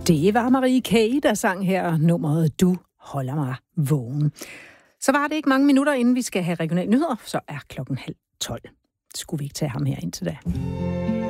Det var Marie K., der sang her nummeret Du holder mig vågen. Så var det ikke mange minutter, inden vi skal have regionale nyheder, så er klokken 11:30. Skulle vi ikke tage ham her indtil da?